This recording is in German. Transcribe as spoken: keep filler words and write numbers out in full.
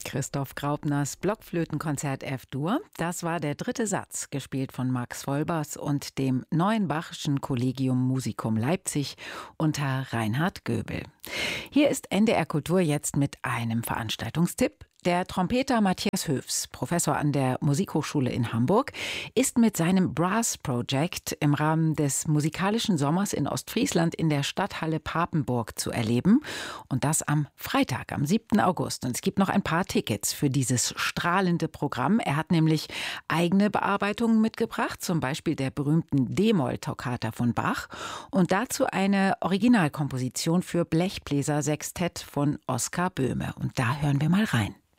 Christoph Graupners Blockflötenkonzert F-Dur. Das war der dritte Satz, gespielt von Max Volbers und dem Neuen Bachischen Collegium Musicum Leipzig unter Reinhard Göbel. Hier ist N D R Kultur jetzt mit einem Veranstaltungstipp. Der Trompeter Matthias Höfs, Professor an der Musikhochschule in Hamburg, ist mit seinem Brass Project im Rahmen des musikalischen Sommers in Ostfriesland in der Stadthalle Papenburg zu erleben. Und das am Freitag, am siebten August. Und es gibt noch ein paar Tickets für dieses strahlende Programm. Er hat nämlich eigene Bearbeitungen mitgebracht, zum Beispiel der berühmten D-Moll-Toccata von Bach. Und dazu eine Originalkomposition für Blechbläser-Sextett von Oskar Böhme. Und da hören wir mal rein.